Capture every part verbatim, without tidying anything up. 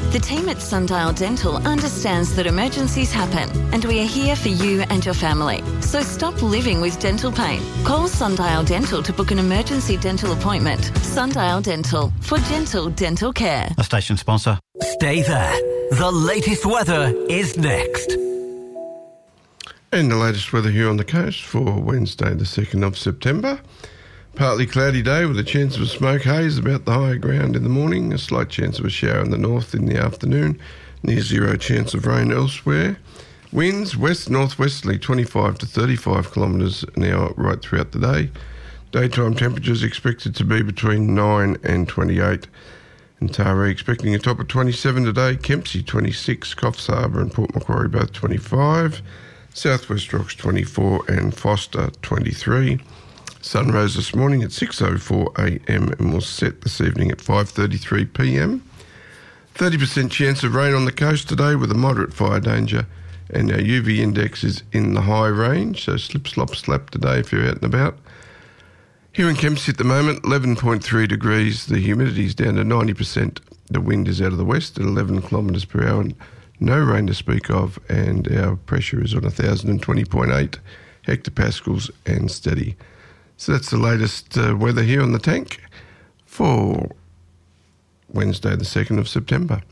The team at Sundial Dental understands that emergencies happen, and we are here for you and your family. So stop living with dental pain. Call Sundial Dental to book an emergency dental appointment. Sundial Dental, for gentle dental care. A station sponsor. Stay there. The latest weather is next. And the latest weather here on the coast for Wednesday the second of September. Partly cloudy day with a chance of a smoke haze about the higher ground in the morning, a slight chance of a shower in the north in the afternoon, near zero chance of rain elsewhere. Winds west-northwesterly twenty-five to thirty-five kilometres an hour right throughout the day. Daytime temperatures expected to be between nine and twenty-eight. And Taree expecting a top of twenty-seven today, Kempsey twenty-six, Coffs Harbour and Port Macquarie both twenty-five, Southwest Rocks twenty-four and Foster twenty-three. Sun rose this morning at six oh four a.m. and will set this evening at five thirty-three p.m. thirty percent chance of rain on the coast today with a moderate fire danger, and our U V index is in the high range, so slip, slop, slap today if you're out and about. Here in Kempsey at the moment, eleven point three degrees, the humidity is down to ninety percent, the wind is out of the west at eleven kilometres per hour, and no rain to speak of, and our pressure is on one thousand twenty point eight hectopascals and steady. So that's the latest uh, weather here on the tank for Wednesday the second of September.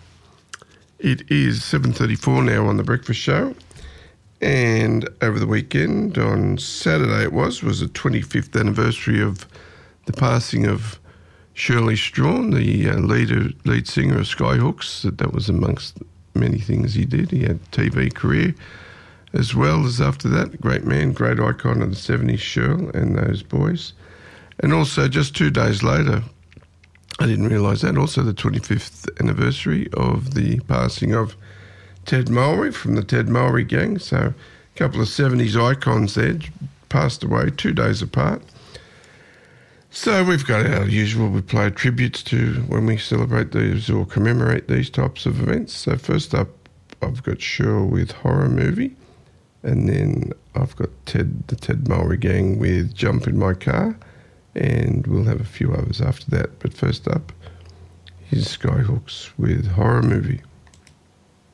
It is seven thirty-four now on The Breakfast Show, and over the weekend, on Saturday it was, was the twenty-fifth anniversary of the passing of Shirley Strawn, the uh, leader, lead singer of Skyhooks. That, that was amongst many things he did. He had a T V career as well as after that. Great man, great icon of the seventies, Shirl and those boys. And also just two days later, I didn't realise that, also the twenty-fifth anniversary of the passing of Ted Mowry from the Ted Mowry Gang. So a couple of seventies icons there passed away two days apart. So we've got our usual, we play tributes to when we celebrate these or commemorate these types of events. So first up, I've got Shirl with Horror Movie. And then I've got Ted, the Ted Mowry Gang with Jump in My Car. And we'll have a few others after that. But first up, here's Skyhooks with Horror Movie.